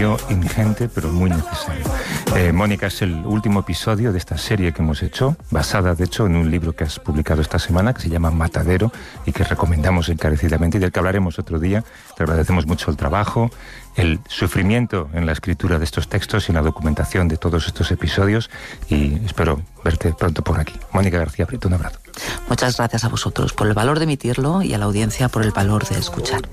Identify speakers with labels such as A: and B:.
A: episodio ingente, pero muy necesario. Mónica, es el último episodio de esta serie que hemos hecho, basada, de hecho, en un libro que has publicado esta semana, que se llama Matadero, y que recomendamos encarecidamente, y del que hablaremos otro día. Te agradecemos mucho el trabajo, el sufrimiento en la escritura de estos textos y en la documentación de todos estos episodios, y espero verte pronto por aquí. Mónica García Prieto, un abrazo.
B: Muchas gracias a vosotros por el valor de emitirlo y a la audiencia por el valor de escuchar.